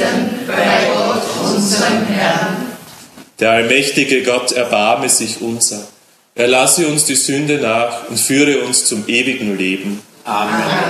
beten bei Gott, unserem Herrn. Der allmächtige Gott erbarme sich unser. Er lasse uns die Sünde nach und führe uns zum ewigen Leben. Amen.